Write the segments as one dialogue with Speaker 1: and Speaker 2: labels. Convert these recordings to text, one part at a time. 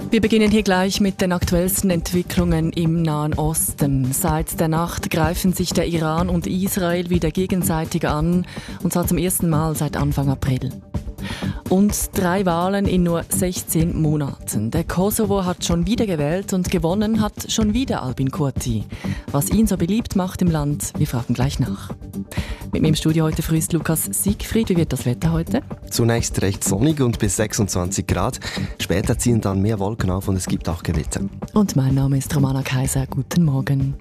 Speaker 1: Wir beginnen hier gleich mit den aktuellsten Entwicklungen im Nahen Osten. Seit der Nacht greifen sich der Iran und Israel wieder gegenseitig an, und zwar zum ersten Mal seit Anfang April. Und 3 Wahlen in nur 16 Monaten. Der Kosovo hat schon wieder gewählt und gewonnen hat schon wieder Albin Kurti. Was ihn so beliebt macht im Land, wir fragen gleich nach. Mit mir im Studio heute früh ist Lukas Siegfried. Wie wird das Wetter heute?
Speaker 2: Zunächst recht sonnig und bis 26 Grad. Später ziehen dann mehr Wolken auf und es gibt auch Gewitter.
Speaker 1: Und mein Name ist Romana Kaiser. Guten Morgen.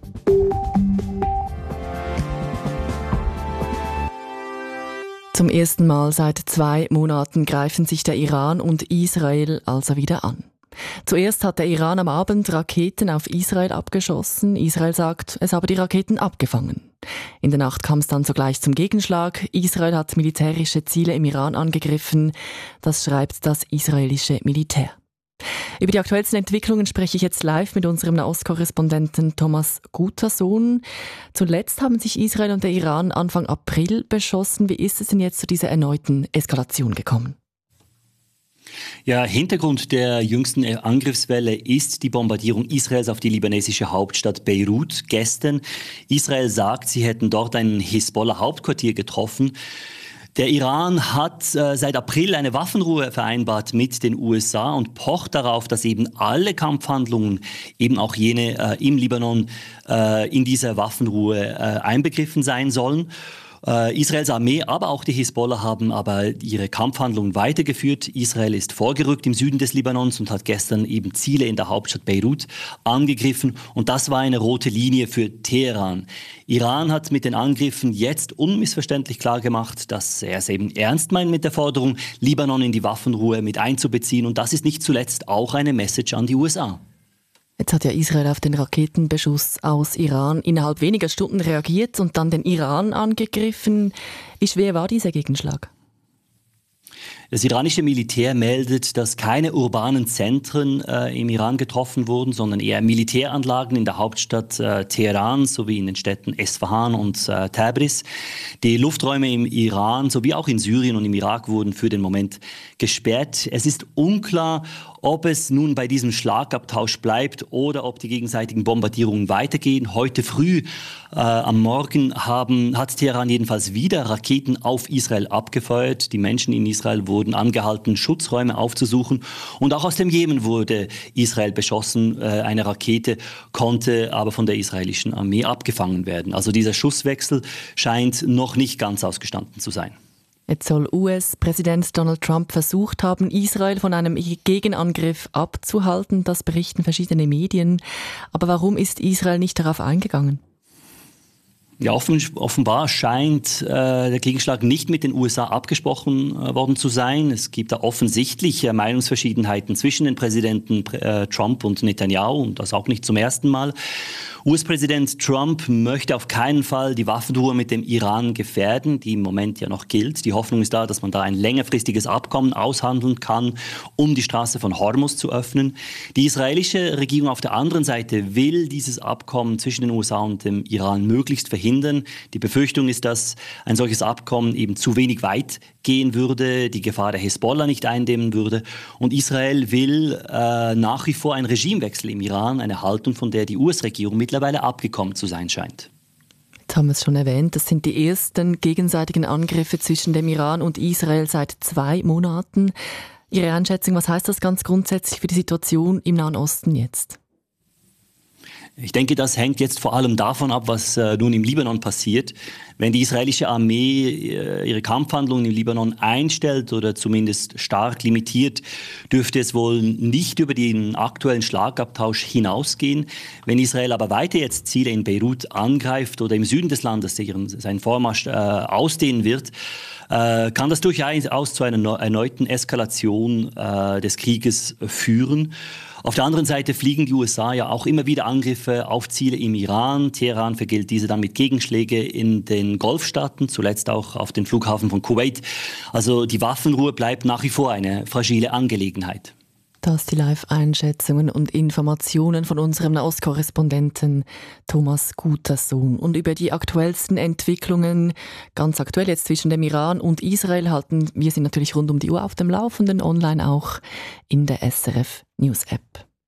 Speaker 1: Zum ersten Mal seit 2 Monaten greifen sich der Iran und Israel also wieder an. Zuerst hat der Iran am Abend Raketen auf Israel abgeschossen. Israel sagt, es habe die Raketen abgefangen. In der Nacht kam es dann sogleich zum Gegenschlag. Israel hat militärische Ziele im Iran angegriffen. Das schreibt das israelische Militär. Über die aktuellsten Entwicklungen spreche ich jetzt live mit unserem Nahostkorrespondenten Thomas Gutersohn. Zuletzt haben sich Israel und der Iran Anfang April beschossen. Wie ist es denn jetzt zu dieser erneuten Eskalation gekommen?
Speaker 3: Ja, Hintergrund der jüngsten Angriffswelle ist die Bombardierung Israels auf die libanesische Hauptstadt Beirut gestern. Israel sagt, sie hätten dort ein Hisbollah-Hauptquartier getroffen. Der Iran hat seit April eine Waffenruhe vereinbart mit den USA und pocht darauf, dass eben alle Kampfhandlungen, eben auch jene im Libanon, in dieser Waffenruhe einbegriffen sein sollen. Israels Armee, aber auch die Hisbollah haben aber ihre Kampfhandlungen weitergeführt. Israel ist vorgerückt im Süden des Libanons und hat gestern eben Ziele in der Hauptstadt Beirut angegriffen. Und das war eine rote Linie für Teheran. Iran hat mit den Angriffen jetzt unmissverständlich klargemacht, dass er es eben ernst meint mit der Forderung, Libanon in die Waffenruhe mit einzubeziehen. Und das ist nicht zuletzt auch eine Message an die USA.
Speaker 1: Jetzt hat ja Israel auf den Raketenbeschuss aus Iran innerhalb weniger Stunden reagiert und dann den Iran angegriffen. Wie schwer war dieser Gegenschlag?
Speaker 3: Das iranische Militär meldet, dass keine urbanen Zentren im Iran getroffen wurden, sondern eher Militäranlagen in der Hauptstadt Teheran sowie in den Städten Esfahan und Tabriz. Die Lufträume im Iran sowie auch in Syrien und im Irak wurden für den Moment gesperrt. Es ist unklar, ob es nun bei diesem Schlagabtausch bleibt oder ob die gegenseitigen Bombardierungen weitergehen. Heute früh am Morgen hat Teheran jedenfalls wieder Raketen auf Israel abgefeuert. Die Menschen in Israel wurden angehalten, Schutzräume aufzusuchen. Und auch aus dem Jemen wurde Israel beschossen. Eine Rakete konnte aber von der israelischen Armee abgefangen werden. Also dieser Schusswechsel scheint noch nicht ganz ausgestanden zu sein.
Speaker 1: Jetzt soll US-Präsident Donald Trump versucht haben, Israel von einem Gegenangriff abzuhalten. Das berichten verschiedene Medien. Aber warum ist Israel nicht darauf eingegangen?
Speaker 3: Ja, offenbar scheint der Gegenschlag nicht mit den USA abgesprochen worden zu sein. Es gibt da offensichtlich Meinungsverschiedenheiten zwischen den Präsidenten Trump und Netanyahu, und das auch nicht zum ersten Mal. US-Präsident Trump möchte auf keinen Fall die Waffenruhe mit dem Iran gefährden, die im Moment ja noch gilt. Die Hoffnung ist da, dass man da ein längerfristiges Abkommen aushandeln kann, um die Straße von Hormuz zu öffnen. Die israelische Regierung auf der anderen Seite will dieses Abkommen zwischen den USA und dem Iran möglichst verhindern. Die Befürchtung ist, dass ein solches Abkommen eben zu wenig weit gehen würde, die Gefahr der Hisbollah nicht eindämmen würde. Und Israel will nach wie vor einen Regimewechsel im Iran, eine Haltung, von der die US-Regierung mittlerweile abgekommen zu sein scheint.
Speaker 1: Jetzt haben wir es schon erwähnt, das sind die ersten gegenseitigen Angriffe zwischen dem Iran und Israel seit 2 Monaten. Ihre Einschätzung, was heißt das ganz grundsätzlich für die Situation im Nahen Osten jetzt?
Speaker 3: Ich denke, das hängt jetzt vor allem davon ab, was nun im Libanon passiert. Wenn die israelische Armee ihre Kampfhandlungen im Libanon einstellt oder zumindest stark limitiert, dürfte es wohl nicht über den aktuellen Schlagabtausch hinausgehen. Wenn Israel aber weiter jetzt Ziele in Beirut angreift oder im Süden des Landes seinen Vormarsch ausdehnen wird, kann das durchaus zu einer erneuten Eskalation des Krieges führen. Auf der anderen Seite fliegen die USA ja auch immer wieder Angriffe auf Ziele im Iran. Teheran vergilt diese dann mit Gegenschläge in den Golfstaaten, zuletzt auch auf den Flughafen von Kuwait. Also die Waffenruhe bleibt nach wie vor eine fragile Angelegenheit.
Speaker 1: Das die Live-Einschätzungen und Informationen von unserem Nahostkorrespondenten Thomas Gutersohn. Und über die aktuellsten Entwicklungen, ganz aktuell jetzt zwischen dem Iran und Israel, halten wir Sie natürlich rund um die Uhr auf dem Laufenden, online auch in der SRF News App.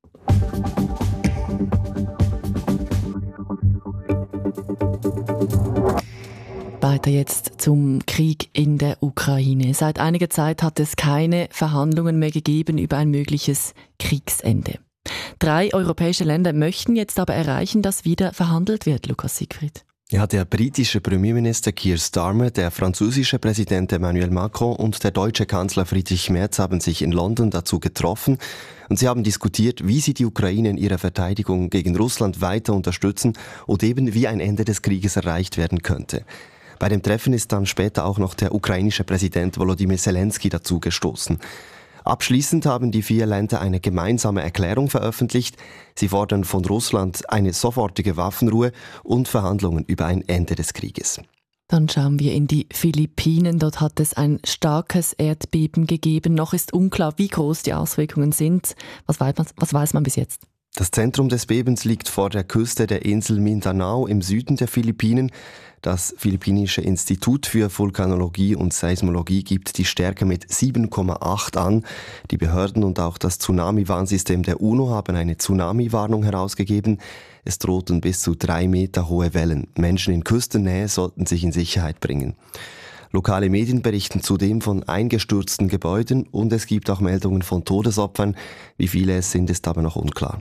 Speaker 1: Weiter jetzt zum Krieg in der Ukraine. Seit einiger Zeit hat es keine Verhandlungen mehr gegeben über ein mögliches Kriegsende. 3 europäische Länder möchten jetzt aber erreichen, dass wieder verhandelt wird, Lukas Siegfried.
Speaker 2: Ja, der britische Premierminister Keir Starmer, der französische Präsident Emmanuel Macron und der deutsche Kanzler Friedrich Merz haben sich in London dazu getroffen und sie haben diskutiert, wie sie die Ukraine in ihrer Verteidigung gegen Russland weiter unterstützen und eben wie ein Ende des Krieges erreicht werden könnte. Bei dem Treffen ist dann später auch noch der ukrainische Präsident Volodymyr Zelensky dazugestoßen. Abschließend haben die 4 Länder eine gemeinsame Erklärung veröffentlicht. Sie fordern von Russland eine sofortige Waffenruhe und Verhandlungen über ein Ende des Krieges.
Speaker 1: Dann schauen wir in die Philippinen. Dort hat es ein starkes Erdbeben gegeben. Noch ist unklar, wie groß die Auswirkungen sind. Was weiß man bis jetzt?
Speaker 2: Das Zentrum des Bebens liegt vor der Küste der Insel Mindanao im Süden der Philippinen. Das Philippinische Institut für Vulkanologie und Seismologie gibt die Stärke mit 7,8 an. Die Behörden und auch das Tsunami-Warnsystem der UNO haben eine Tsunami-Warnung herausgegeben. Es drohten bis zu 3 Meter hohe Wellen. Menschen in Küstennähe sollten sich in Sicherheit bringen. Lokale Medien berichten zudem von eingestürzten Gebäuden und es gibt auch Meldungen von Todesopfern. Wie viele es sind, ist aber noch unklar.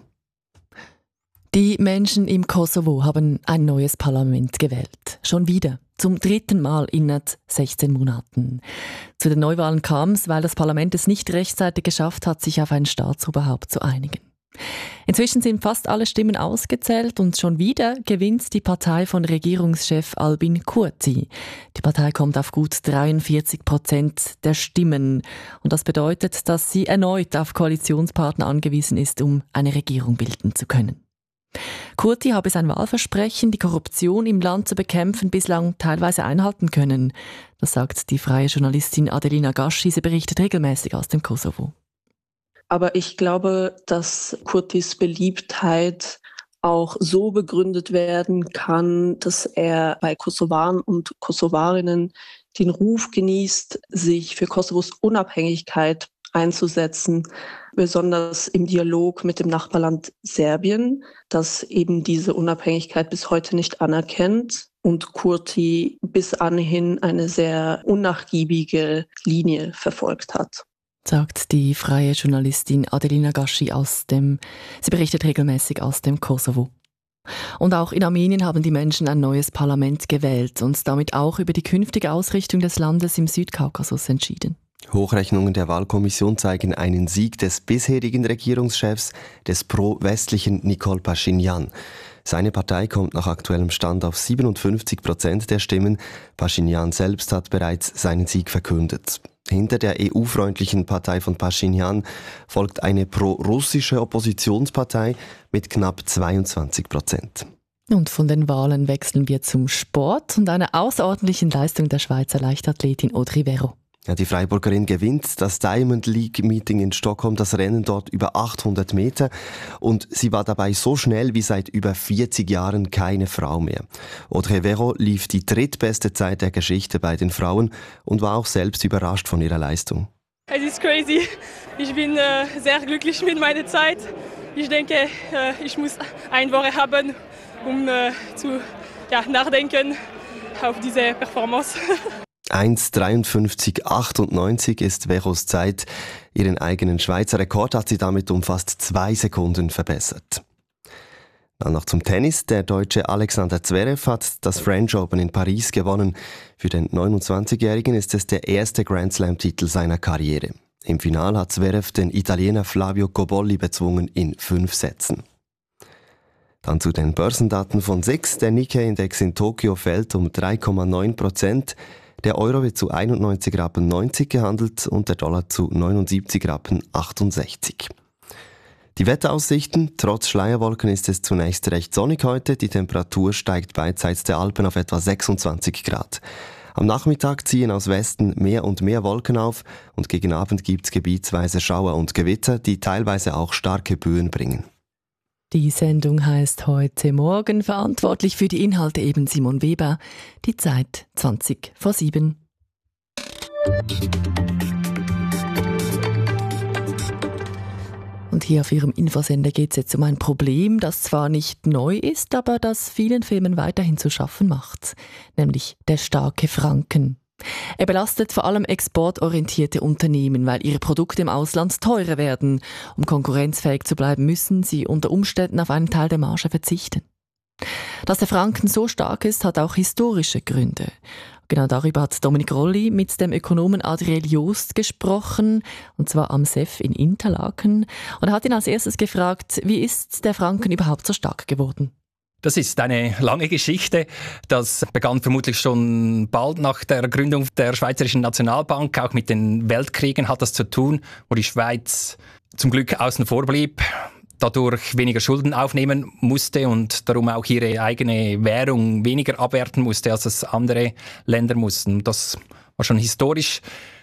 Speaker 1: Die Menschen im Kosovo haben ein neues Parlament gewählt. Schon wieder. Zum 3. Mal innerhalb 16 Monaten. Zu den Neuwahlen kam es, weil das Parlament es nicht rechtzeitig geschafft hat, sich auf ein Staatsoberhaupt zu einigen. Inzwischen sind fast alle Stimmen ausgezählt und schon wieder gewinnt die Partei von Regierungschef Albin Kurti. Die Partei kommt auf gut 43% der Stimmen. Und das bedeutet, dass sie erneut auf Koalitionspartner angewiesen ist, um eine Regierung bilden zu können. Kurti habe sein Wahlversprechen, die Korruption im Land zu bekämpfen, bislang teilweise einhalten können. Das sagt die freie Journalistin Adelina Gaschi. Sie berichtet regelmäßig aus dem Kosovo.
Speaker 4: Aber ich glaube, dass Kurtis Beliebtheit auch so begründet werden kann, dass er bei Kosovaren und Kosovarinnen den Ruf genießt, sich für Kosovos Unabhängigkeit einzusetzen, besonders im Dialog mit dem Nachbarland Serbien, das eben diese Unabhängigkeit bis heute nicht anerkennt und Kurti bis anhin eine sehr unnachgiebige Linie verfolgt hat.
Speaker 1: Sagt die freie Journalistin Adelina Gaschi sie berichtet regelmäßig aus dem Kosovo. Und auch in Armenien haben die Menschen ein neues Parlament gewählt und damit auch über die künftige Ausrichtung des Landes im Südkaukasus entschieden.
Speaker 2: Hochrechnungen der Wahlkommission zeigen einen Sieg des bisherigen Regierungschefs, des pro-westlichen Nikol Paschinjan. Seine Partei kommt nach aktuellem Stand auf 57% der Stimmen. Paschinjan selbst hat bereits seinen Sieg verkündet. Hinter der EU-freundlichen Partei von Paschinjan folgt eine pro-russische Oppositionspartei mit knapp 22%.
Speaker 1: Und von den Wahlen wechseln wir zum Sport und einer außerordentlichen Leistung der Schweizer Leichtathletin Audrey Vero.
Speaker 2: Ja, die Freiburgerin gewinnt das Diamond League Meeting in Stockholm, das Rennen dort über 800 Meter. Und sie war dabei so schnell wie seit über 40 Jahren keine Frau mehr. Audrey Vero lief die drittbeste Zeit der Geschichte bei den Frauen und war auch selbst überrascht von ihrer Leistung.
Speaker 5: Es ist crazy. Ich bin sehr glücklich mit meiner Zeit. Ich denke, ich muss eine Woche haben, um zu nachdenken auf diese Performance.
Speaker 2: 1:53,98 ist Veros Zeit. Ihren eigenen Schweizer Rekord hat sie damit um fast 2 Sekunden verbessert. Dann noch zum Tennis. Der Deutsche Alexander Zverev hat das French Open in Paris gewonnen. Für den 29-Jährigen ist es der erste Grand Slam-Titel seiner Karriere. Im Finale hat Zverev den Italiener Flavio Cobolli bezwungen in 5 Sätzen. Dann zu den Börsendaten von SIX. Der Nikkei-Index in Tokio fällt um 3,9%. Der Euro wird zu 91,90 Rappen gehandelt und der Dollar zu 79,68 Rappen. Die Wetteraussichten: Trotz Schleierwolken ist es zunächst recht sonnig heute. Die Temperatur steigt beidseits der Alpen auf etwa 26 Grad. Am Nachmittag ziehen aus Westen mehr und mehr Wolken auf und gegen Abend gibt es gebietsweise Schauer und Gewitter, die teilweise auch starke Böen bringen.
Speaker 1: Die Sendung heisst «Heute Morgen». Verantwortlich für die Inhalte eben Simon Weber. Die Zeit 7:20. Und hier auf Ihrem Infosender geht es jetzt um ein Problem, das zwar nicht neu ist, aber das vielen Firmen weiterhin zu schaffen macht. Nämlich der starke Franken. Er belastet vor allem exportorientierte Unternehmen, weil ihre Produkte im Ausland teurer werden. Um konkurrenzfähig zu bleiben, müssen sie unter Umständen auf einen Teil der Marge verzichten. Dass der Franken so stark ist, hat auch historische Gründe. Genau darüber hat Dominik Rolli mit dem Ökonomen Adriel Joost gesprochen, und zwar am SEF in Interlaken. Und er hat ihn als erstes gefragt, wie ist der Franken überhaupt so stark geworden?
Speaker 6: Das ist eine lange Geschichte. Das begann vermutlich schon bald nach der Gründung der Schweizerischen Nationalbank. Auch mit den Weltkriegen hat das zu tun, wo die Schweiz zum Glück außen vor blieb, dadurch weniger Schulden aufnehmen musste und darum auch ihre eigene Währung weniger abwerten musste, als es andere Länder mussten. Das war schon historisch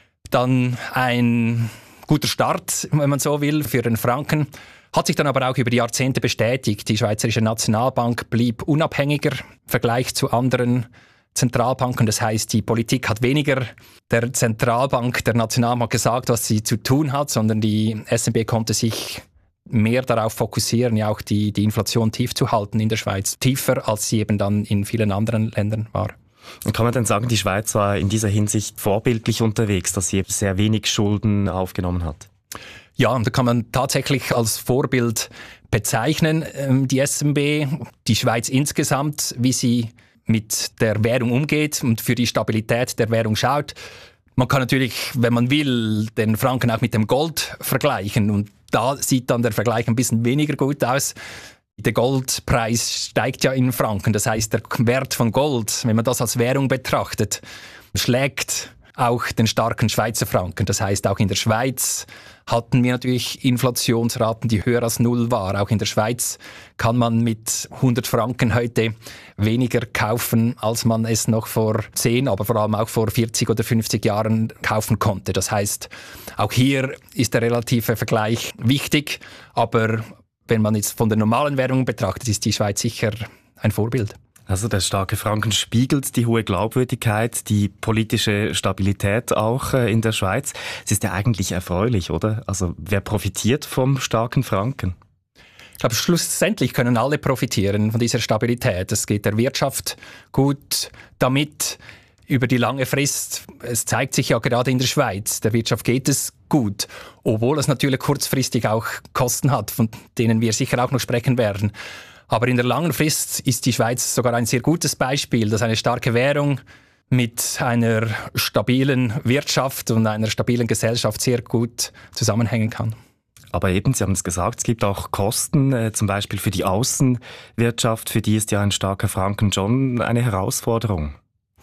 Speaker 6: dann ein guter Start, wenn man so will, für den Franken. Hat sich dann aber auch über die Jahrzehnte bestätigt. Die Schweizerische Nationalbank blieb unabhängiger im Vergleich zu anderen Zentralbanken. Das heisst, die Politik hat weniger der Zentralbank, der Nationalbank gesagt, was sie zu tun hat, sondern die SNB konnte sich mehr darauf fokussieren, ja auch die Inflation tief zu halten in der Schweiz. Tiefer, als sie eben dann in vielen anderen Ländern war.
Speaker 7: Und kann man denn sagen, die Schweiz war in dieser Hinsicht vorbildlich unterwegs, dass sie sehr wenig Schulden aufgenommen hat?
Speaker 6: Ja, und da kann man tatsächlich als Vorbild bezeichnen, die SNB, die Schweiz insgesamt, wie sie mit der Währung umgeht und für die Stabilität der Währung schaut. Man kann natürlich, wenn man will, den Franken auch mit dem Gold vergleichen und da sieht dann der Vergleich ein bisschen weniger gut aus. Der Goldpreis steigt ja in Franken, das heißt, der Wert von Gold, wenn man das als Währung betrachtet, schlägt auch den starken Schweizer Franken. Das heißt, auch in der Schweiz hatten wir natürlich Inflationsraten, die höher als 0 waren. Auch in der Schweiz kann man mit 100 Franken heute weniger kaufen, als man es noch vor 10, aber vor allem auch vor 40 oder 50 Jahren kaufen konnte. Das heißt, auch hier ist der relative Vergleich wichtig, aber wenn man jetzt von der normalen Währung betrachtet, ist die Schweiz sicher ein Vorbild.
Speaker 7: Also der starke Franken spiegelt die hohe Glaubwürdigkeit, die politische Stabilität auch in der Schweiz. Es ist ja eigentlich erfreulich, oder? Also wer profitiert vom starken Franken?
Speaker 6: Ich glaube, schlussendlich können alle profitieren von dieser Stabilität. Es geht der Wirtschaft gut damit über die lange Frist. Es zeigt sich ja gerade in der Schweiz, der Wirtschaft geht es gut, obwohl es natürlich kurzfristig auch Kosten hat, von denen wir sicher auch noch sprechen werden. Aber in der langen Frist ist die Schweiz sogar ein sehr gutes Beispiel, dass eine starke Währung mit einer stabilen Wirtschaft und einer stabilen Gesellschaft sehr gut zusammenhängen kann.
Speaker 7: Aber eben, Sie haben es gesagt, es gibt auch Kosten, zum Beispiel für die Außenwirtschaft, für die ist ja ein starker Franken schon eine Herausforderung.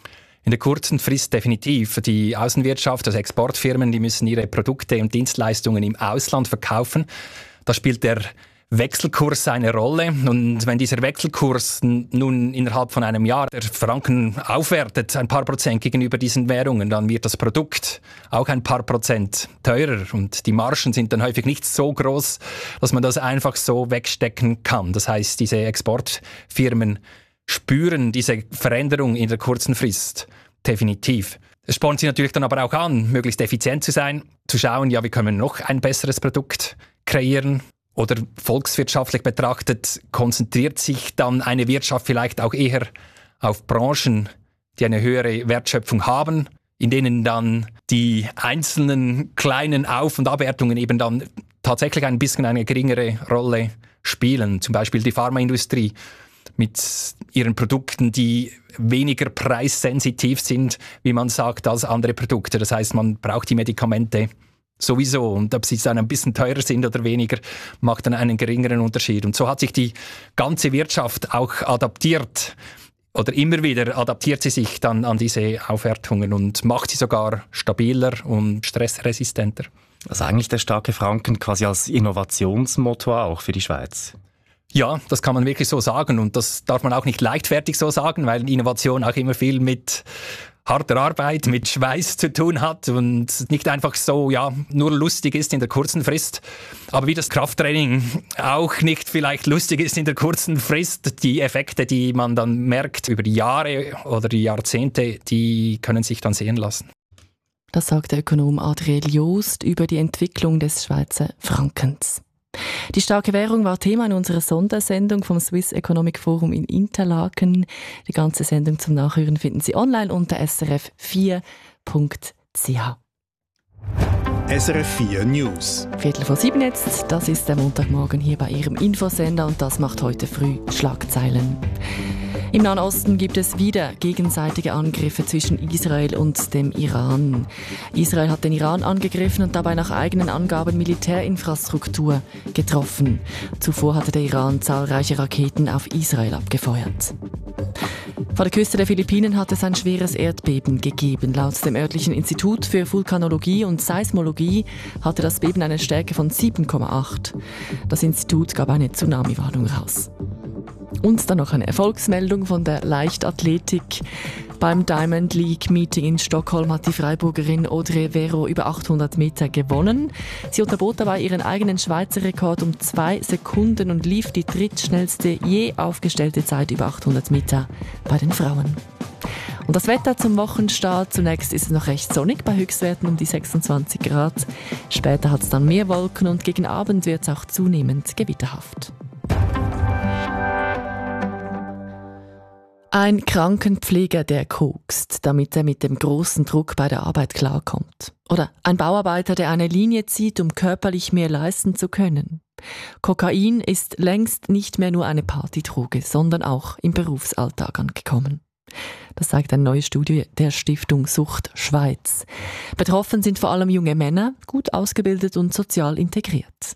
Speaker 6: In der kurzen Frist definitiv. Die Außenwirtschaft, also Exportfirmen, die müssen ihre Produkte und Dienstleistungen im Ausland verkaufen. Da spielt der Wechselkurs eine Rolle. Und wenn dieser Wechselkurs nun innerhalb von einem Jahr der Franken aufwertet, ein paar Prozent gegenüber diesen Währungen, dann wird das Produkt auch ein paar Prozent teurer. Und die Margen sind dann häufig nicht so groß, dass man das einfach so wegstecken kann. Das heißt, diese Exportfirmen spüren diese Veränderung in der kurzen Frist definitiv. Es spornt sie natürlich dann aber auch an, möglichst effizient zu sein, zu schauen, ja, wie können wir noch ein besseres Produkt kreieren. Oder volkswirtschaftlich betrachtet konzentriert sich dann eine Wirtschaft vielleicht auch eher auf Branchen, die eine höhere Wertschöpfung haben, in denen dann die einzelnen kleinen Auf- und Abwertungen eben dann tatsächlich ein bisschen eine geringere Rolle spielen. Zum Beispiel die Pharmaindustrie mit ihren Produkten, die weniger preissensitiv sind, wie man sagt, als andere Produkte. Das heißt, man braucht die Medikamente sowieso. Und ob sie dann ein bisschen teurer sind oder weniger, macht dann einen geringeren Unterschied. Und so hat sich die ganze Wirtschaft auch adaptiert. Oder immer wieder adaptiert sie sich dann an diese Aufwertungen und macht sie sogar stabiler und stressresistenter.
Speaker 7: Also eigentlich der starke Franken quasi als Innovationsmotor auch für die Schweiz.
Speaker 6: Ja, das kann man wirklich so sagen und das darf man auch nicht leichtfertig so sagen, weil Innovation auch immer viel mit harter Arbeit, mit Schweiß zu tun hat und nicht einfach so, nur lustig ist in der kurzen Frist. Aber wie das Krafttraining auch nicht vielleicht lustig ist in der kurzen Frist, die Effekte, die man dann merkt über die Jahre oder die Jahrzehnte, die können sich dann sehen lassen.
Speaker 1: Das sagt der Ökonom Adriel Joost über die Entwicklung des Schweizer Frankens. Die starke Währung war Thema in unserer Sondersendung vom Swiss Economic Forum in Interlaken. Die ganze Sendung zum Nachhören finden Sie online unter srf4.ch.
Speaker 8: SRF 4 News.
Speaker 1: 6:45 jetzt, das ist der Montagmorgen hier bei Ihrem Infosender und das macht heute früh Schlagzeilen. Im Nahen Osten gibt es wieder gegenseitige Angriffe zwischen Israel und dem Iran. Israel hat den Iran angegriffen und dabei nach eigenen Angaben Militärinfrastruktur getroffen. Zuvor hatte der Iran zahlreiche Raketen auf Israel abgefeuert. Vor der Küste der Philippinen hat es ein schweres Erdbeben gegeben. Laut dem örtlichen Institut für Vulkanologie und Seismologie hatte das Beben eine Stärke von 7,8. Das Institut gab eine Tsunami-Warnung raus. Und dann noch eine Erfolgsmeldung von der Leichtathletik. Beim Diamond League Meeting in Stockholm hat die Freiburgerin Audrey Vero über 800 Meter gewonnen. Sie unterbot dabei ihren eigenen Schweizer Rekord um 2 Sekunden und lief die drittschnellste je aufgestellte Zeit über 800 Meter bei den Frauen. Und das Wetter zum Wochenstart. Zunächst ist es noch recht sonnig bei Höchstwerten um die 26 Grad. Später hat es dann mehr Wolken und gegen Abend wird es auch zunehmend gewitterhaft. Ein Krankenpfleger, der kokst, damit er mit dem großen Druck bei der Arbeit klarkommt. Oder ein Bauarbeiter, der eine Linie zieht, um körperlich mehr leisten zu können. Kokain ist längst nicht mehr nur eine Partydroge, sondern auch im Berufsalltag angekommen. Das zeigt eine neue Studie der Stiftung Sucht Schweiz. Betroffen sind vor allem junge Männer, gut ausgebildet und sozial integriert.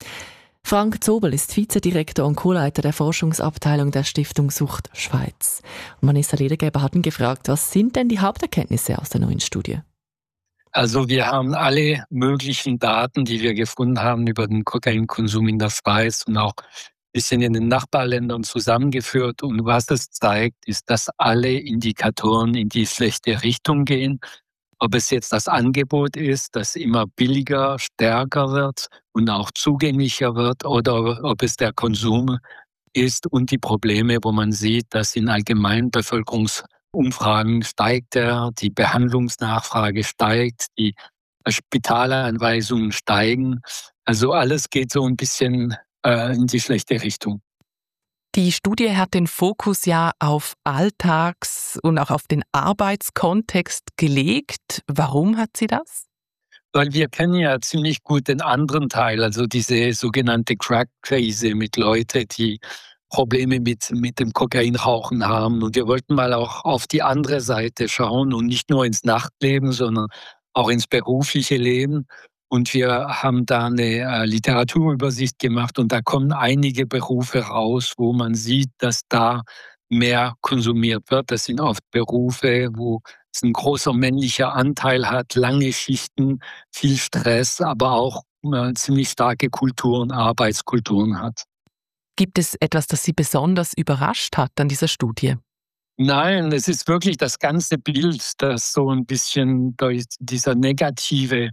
Speaker 1: Frank Zobel ist Vizedirektor und Co-Leiter der Forschungsabteilung der Stiftung Sucht Schweiz. Und Vanessa Ledergeber hat ihn gefragt, was sind denn die Haupterkenntnisse aus der neuen Studie?
Speaker 9: Also wir haben alle möglichen Daten, die wir gefunden haben über den Kokainkonsum in der Schweiz und auch ein bisschen in den Nachbarländern zusammengeführt. Und was es zeigt, ist, dass alle Indikatoren in die schlechte Richtung gehen. Ob es jetzt das Angebot ist, das immer billiger, stärker wird und auch zugänglicher wird, oder ob es der Konsum ist und die Probleme, wo man sieht, dass in allgemeinen Bevölkerungsumfragen steigt die Behandlungsnachfrage steigt, die Spitalanweisungen steigen. Also alles geht so ein bisschen in die schlechte Richtung.
Speaker 10: Die Studie hat den Fokus ja auf Alltags- und auch auf den Arbeitskontext gelegt. Warum hat sie das?
Speaker 9: Weil wir kennen ja ziemlich gut den anderen Teil, also diese sogenannte Crack-Krise mit Leuten, die Probleme mit dem Kokainrauchen haben. Und wir wollten mal auch auf die andere Seite schauen und nicht nur ins Nachtleben, sondern auch ins berufliche Leben. Und wir haben da eine Literaturübersicht gemacht und da kommen einige Berufe raus, wo man sieht, dass da mehr konsumiert wird. Das sind oft Berufe, wo es ein großer männlicher Anteil hat, lange Schichten, viel Stress, aber auch ziemlich starke Kulturen, Arbeitskulturen hat.
Speaker 10: Gibt es etwas, das Sie besonders überrascht hat an dieser Studie?
Speaker 9: Nein, es ist wirklich das ganze Bild, das so ein bisschen durch dieser negative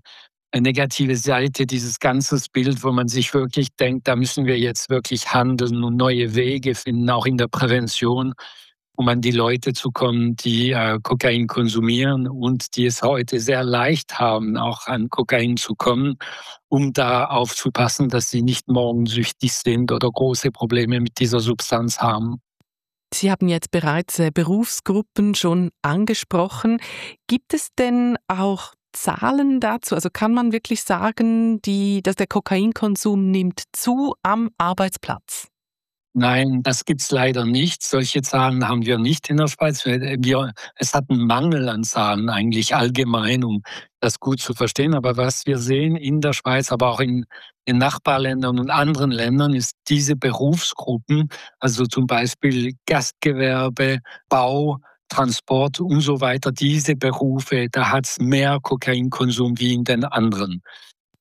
Speaker 9: Seite, dieses ganze Bild, wo man sich wirklich denkt, da müssen wir jetzt wirklich handeln und neue Wege finden, auch in der Prävention, um an die Leute zu kommen, die Kokain konsumieren und die es heute sehr leicht haben, auch an Kokain zu kommen, um da aufzupassen, dass sie nicht morgen süchtig sind oder große Probleme mit dieser Substanz haben.
Speaker 10: Sie haben jetzt bereits Berufsgruppen schon angesprochen. Gibt es denn auch Zahlen dazu? Also kann man wirklich sagen, dass der Kokainkonsum nimmt zu am Arbeitsplatz?
Speaker 9: Nein, das gibt's leider nicht. Solche Zahlen haben wir nicht in der Schweiz. Es hat einen Mangel an Zahlen eigentlich allgemein, um das gut zu verstehen. Aber was wir sehen in der Schweiz, aber auch in den Nachbarländern und anderen Ländern, ist diese Berufsgruppen, also zum Beispiel Gastgewerbe, Bau, Transport und so weiter, diese Berufe, da hat's mehr Kokainkonsum wie in den anderen.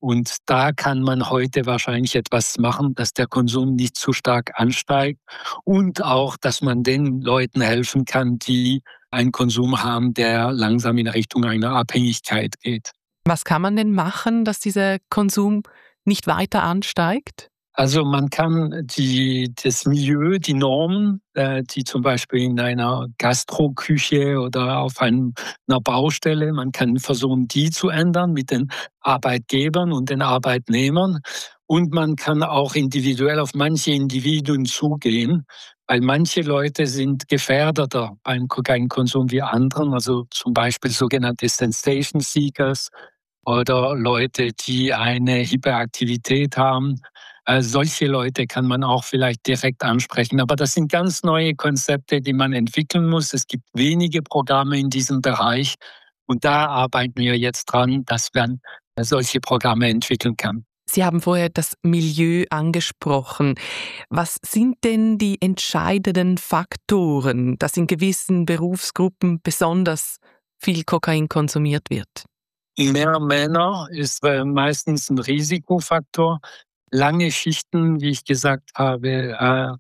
Speaker 9: Und da kann man heute wahrscheinlich etwas machen, dass der Konsum nicht zu stark ansteigt und auch, dass man den Leuten helfen kann, die einen Konsum haben, der langsam in Richtung einer Abhängigkeit geht.
Speaker 10: Was kann man denn machen, dass dieser Konsum nicht weiter ansteigt?
Speaker 9: Also man kann das Milieu, die Normen, die zum Beispiel in einer Gastroküche oder auf einer Baustelle, man kann versuchen, die zu ändern mit den Arbeitgebern und den Arbeitnehmern. Und man kann auch individuell auf manche Individuen zugehen, weil manche Leute sind gefährdeter beim Kokainkonsum wie anderen, also zum Beispiel sogenannte Sensation Seekers oder Leute, die eine Hyperaktivität haben. Solche Leute kann man auch vielleicht direkt ansprechen. Aber das sind ganz neue Konzepte, die man entwickeln muss. Es gibt wenige Programme in diesem Bereich. Und da arbeiten wir jetzt dran, dass man solche Programme entwickeln kann.
Speaker 10: Sie haben vorher das Milieu angesprochen. Was sind denn die entscheidenden Faktoren, dass in gewissen Berufsgruppen besonders viel Kokain konsumiert wird?
Speaker 9: Mehr Männer ist meistens ein Risikofaktor. Lange Schichten, wie ich gesagt habe,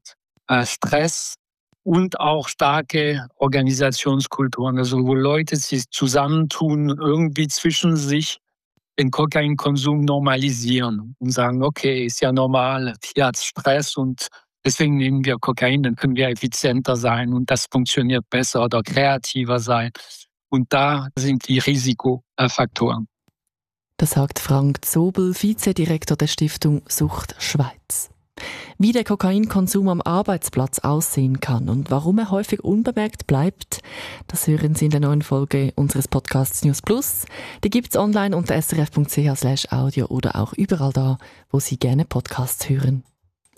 Speaker 9: Stress und auch starke Organisationskulturen, also wo Leute sich zusammentun, irgendwie zwischen sich den Kokainkonsum normalisieren und sagen, okay, ist ja normal, hier hat es Stress und deswegen nehmen wir Kokain, dann können wir effizienter sein und das funktioniert besser oder kreativer sein. Und da sind die Risikofaktoren.
Speaker 1: Das sagt Frank Zobel, Vizedirektor der Stiftung Sucht Schweiz. Wie der Kokainkonsum am Arbeitsplatz aussehen kann und warum er häufig unbemerkt bleibt, das hören Sie in der neuen Folge unseres Podcasts News Plus. Die gibt's online unter srf.ch/audio oder auch überall da, wo Sie gerne Podcasts hören.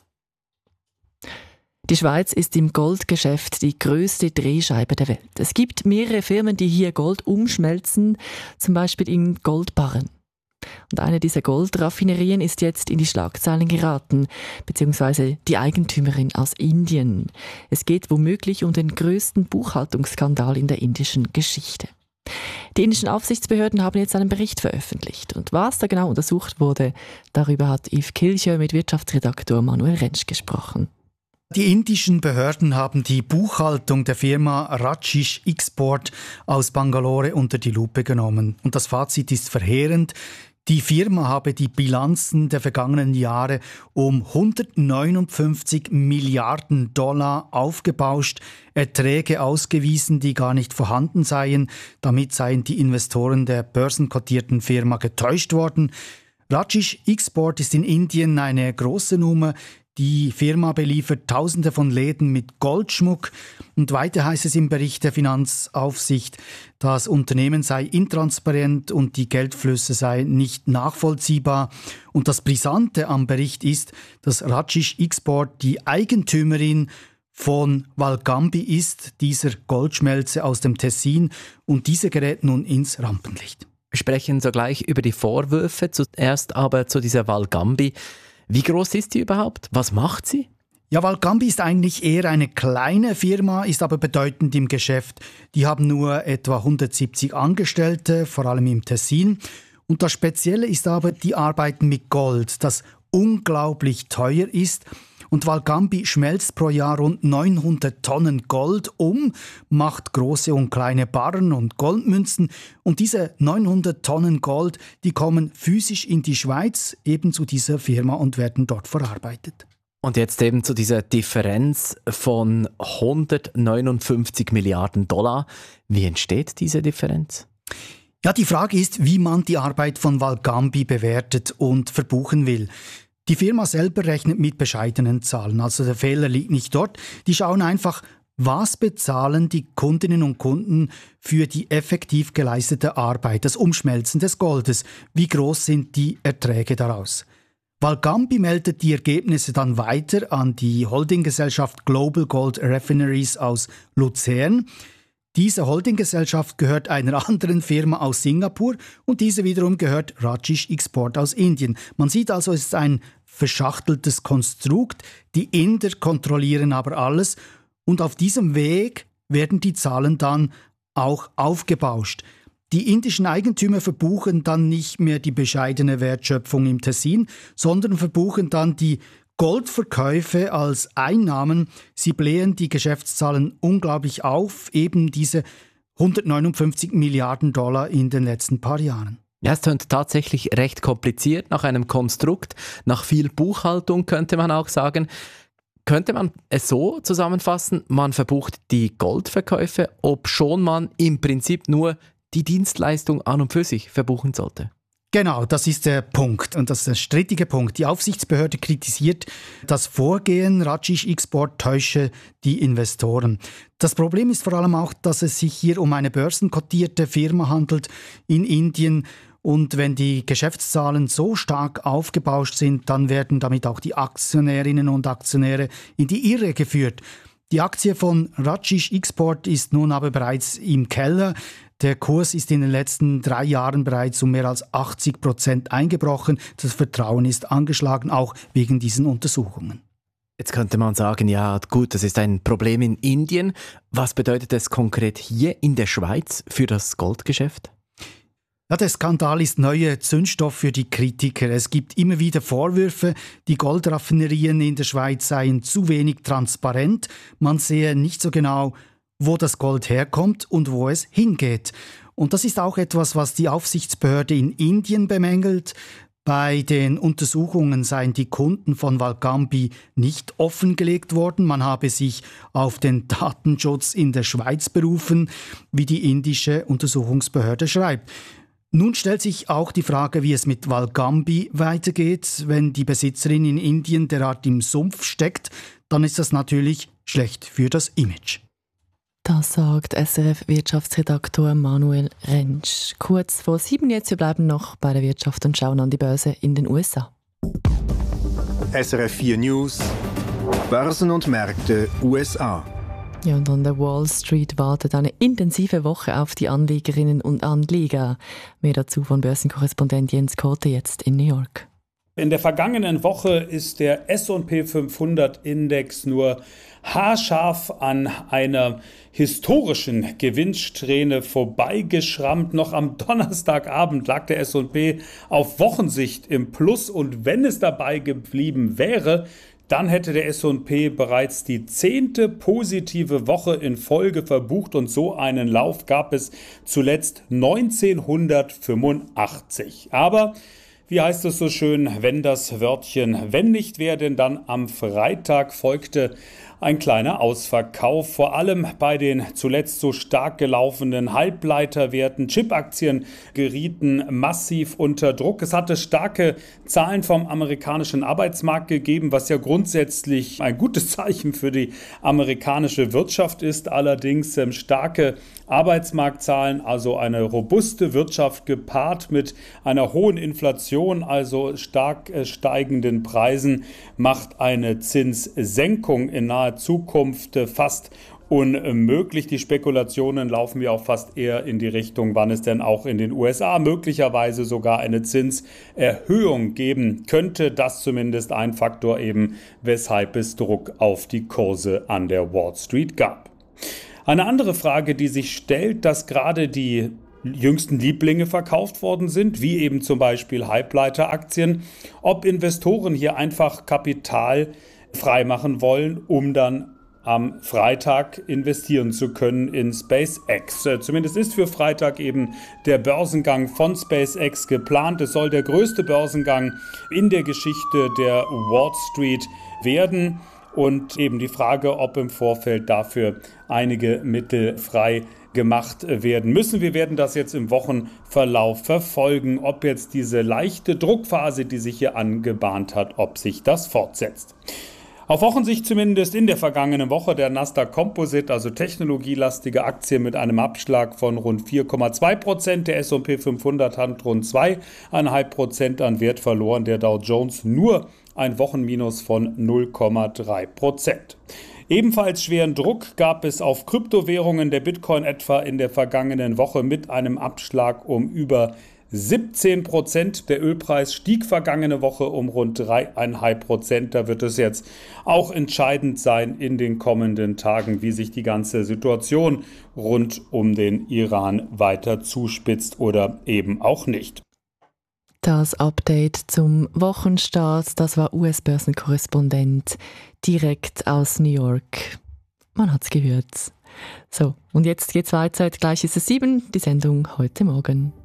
Speaker 1: Die Schweiz ist im Goldgeschäft die grösste Drehscheibe der Welt. Es gibt mehrere Firmen, die hier Gold umschmelzen, zum Beispiel in Goldbarren. Und eine dieser Goldraffinerien ist jetzt in die Schlagzeilen geraten, beziehungsweise die Eigentümerin aus Indien. Es geht womöglich um den größten Buchhaltungsskandal in der indischen Geschichte. Die indischen Aufsichtsbehörden haben jetzt einen Bericht veröffentlicht. Und was da genau untersucht wurde, darüber hat Yves Kilcher mit Wirtschaftsredaktor Manuel Rentsch gesprochen.
Speaker 11: Die indischen Behörden haben die Buchhaltung der Firma Rajesh Export aus Bangalore unter die Lupe genommen. Und das Fazit ist verheerend. Die Firma habe die Bilanzen der vergangenen Jahre um 159 Milliarden Dollar aufgebauscht, Erträge ausgewiesen, die gar nicht vorhanden seien. Damit seien die Investoren der börsenkotierten Firma getäuscht worden. Rajesh Export ist in Indien eine große Nummer. Die Firma beliefert Tausende von Läden mit Goldschmuck. Und weiter heißt es im Bericht der Finanzaufsicht, das Unternehmen sei intransparent und die Geldflüsse seien nicht nachvollziehbar. Und das Brisante am Bericht ist, dass Rajesh Export die Eigentümerin von Valgambi ist, dieser Goldschmelze aus dem Tessin. Und diese gerät nun ins Rampenlicht.
Speaker 12: Wir sprechen sogleich über die Vorwürfe, zuerst aber zu dieser Valgambi. Wie groß ist die überhaupt? Was macht sie?
Speaker 11: Ja, Valgambi ist eigentlich eher eine kleine Firma, ist aber bedeutend im Geschäft. Die haben nur etwa 170 Angestellte, vor allem im Tessin. Und das Spezielle ist aber die Arbeiten mit Gold, das unglaublich teuer ist. Und Valgambi schmelzt pro Jahr rund 900 Tonnen Gold um, macht große und kleine Barren und Goldmünzen. Und diese 900 Tonnen Gold, die kommen physisch in die Schweiz, eben zu dieser Firma und werden dort verarbeitet.
Speaker 12: Und jetzt eben zu dieser Differenz von 159 Milliarden Dollar. Wie entsteht diese Differenz?
Speaker 11: Ja, die Frage ist, wie man die Arbeit von Valgambi bewertet und verbuchen will. Die Firma selber rechnet mit bescheidenen Zahlen, also der Fehler liegt nicht dort. Die schauen einfach, was bezahlen die Kundinnen und Kunden für die effektiv geleistete Arbeit, das Umschmelzen des Goldes. Wie groß sind die Erträge daraus? Valgambi meldet die Ergebnisse dann weiter an die Holdinggesellschaft Global Gold Refineries aus Luzern. Diese Holdinggesellschaft gehört einer anderen Firma aus Singapur und diese wiederum gehört Rajesh Export aus Indien. Man sieht also, es ist ein verschachteltes Konstrukt. Die Inder kontrollieren aber alles und auf diesem Weg werden die Zahlen dann auch aufgebauscht. Die indischen Eigentümer verbuchen dann nicht mehr die bescheidene Wertschöpfung im Tessin, sondern verbuchen dann die Goldverkäufe als Einnahmen. Sie blähen die Geschäftszahlen unglaublich auf, eben diese 159 Milliarden Dollar in den letzten paar Jahren.
Speaker 12: Ja, es klingt tatsächlich recht kompliziert, nach einem Konstrukt, nach viel Buchhaltung könnte man auch sagen. Könnte man es so zusammenfassen, man verbucht die Goldverkäufe, obschon man im Prinzip nur die Dienstleistung an und für sich verbuchen sollte?
Speaker 11: Genau, das ist der Punkt und das ist der strittige Punkt. Die Aufsichtsbehörde kritisiert das Vorgehen, Rajish Export täusche die Investoren. Das Problem ist vor allem auch, dass es sich hier um eine börsenkotierte Firma handelt in Indien. Und wenn die Geschäftszahlen so stark aufgebauscht sind, dann werden damit auch die Aktionärinnen und Aktionäre in die Irre geführt. Die Aktie von Rajish Export ist nun aber bereits im Keller. Der Kurs ist in den letzten 3 Jahren bereits um mehr als 80% eingebrochen. Das Vertrauen ist angeschlagen, auch wegen diesen Untersuchungen.
Speaker 12: Jetzt könnte man sagen, ja gut, das ist ein Problem in Indien. Was bedeutet das konkret hier in der Schweiz für das Goldgeschäft?
Speaker 11: Ja, der Skandal ist neuer Zündstoff für die Kritiker. Es gibt immer wieder Vorwürfe, die Goldraffinerien in der Schweiz seien zu wenig transparent. Man sehe nicht so genau, wo das Gold herkommt und wo es hingeht. Und das ist auch etwas, was die Aufsichtsbehörde in Indien bemängelt. Bei den Untersuchungen seien die Kunden von Valgambi nicht offengelegt worden. Man habe sich auf den Datenschutz in der Schweiz berufen, wie die indische Untersuchungsbehörde schreibt. Nun stellt sich auch die Frage, wie es mit Valgambi weitergeht. Wenn die Besitzerin in Indien derart im Sumpf steckt, dann ist das natürlich schlecht für das Image.
Speaker 1: Das sagt SRF-Wirtschaftsredaktor Manuel Rentsch. Kurz vor 7 jetzt, wir bleiben noch bei der Wirtschaft und schauen an die Börse in den USA.
Speaker 8: SRF 4 News, Börsen und Märkte USA.
Speaker 1: Ja, und an der Wall Street wartet eine intensive Woche auf die Anlegerinnen und Anleger. Mehr dazu von Börsenkorrespondent Jens Korte jetzt in New York.
Speaker 13: In der vergangenen Woche ist der S&P 500 Index nur haarscharf an einer historischen Gewinnsträhne vorbeigeschrammt. Noch am Donnerstagabend lag der S&P auf Wochensicht im Plus und wenn es dabei geblieben wäre, dann hätte der S&P bereits die 10. positive Woche in Folge verbucht und so einen Lauf gab es zuletzt 1985. Aber wie heißt es so schön, wenn das Wörtchen wenn nicht wäre, denn dann am Freitag folgte ein kleiner Ausverkauf, vor allem bei den zuletzt so stark gelaufenen Halbleiterwerten. Chipaktien gerieten massiv unter Druck. Es hatte starke Zahlen vom amerikanischen Arbeitsmarkt gegeben, was ja grundsätzlich ein gutes Zeichen für die amerikanische Wirtschaft ist. Allerdings starke Arbeitsmarktzahlen, also eine robuste Wirtschaft gepaart mit einer hohen Inflation, also stark steigenden Preisen, macht eine Zinssenkung in naher Zukunft fast unmöglich. Die Spekulationen laufen ja auch fast eher in die Richtung, wann es denn auch in den USA möglicherweise sogar eine Zinserhöhung geben könnte. Das zumindest ein Faktor eben, weshalb es Druck auf die Kurse an der Wall Street gab. Eine andere Frage, die sich stellt, dass gerade die jüngsten Lieblinge verkauft worden sind, wie eben zum Beispiel Halbleiteraktien, ob Investoren hier einfach Kapital freimachen wollen, um dann am Freitag investieren zu können in SpaceX. Zumindest ist für Freitag eben der Börsengang von SpaceX geplant. Es soll der größte Börsengang in der Geschichte der Wall Street werden. Und eben die Frage, ob im Vorfeld dafür einige Mittel frei gemacht werden müssen. Wir werden das jetzt im Wochenverlauf verfolgen, ob jetzt diese leichte Druckphase, die sich hier angebahnt hat, ob sich das fortsetzt. Auf Wochensicht zumindest in der vergangenen Woche der Nasdaq Composite, also technologielastige Aktie mit einem Abschlag von rund 4,2%. Der S&P 500 hat rund 2,5% an Wert verloren. Der Dow Jones nur ein Wochenminus von 0,3%. Ebenfalls schweren Druck gab es auf Kryptowährungen. Der Bitcoin etwa in der vergangenen Woche mit einem Abschlag um über 17%. Der Ölpreis stieg vergangene Woche um rund 3,5%. Da wird es jetzt auch entscheidend sein in den kommenden Tagen, wie sich die ganze Situation rund um den Iran weiter zuspitzt oder eben auch nicht.
Speaker 1: Das Update zum Wochenstart, das war US-Börsenkorrespondent direkt aus New York. Man hat's gehört. So, und jetzt geht's weiter. Gleich ist es 7, die Sendung heute Morgen.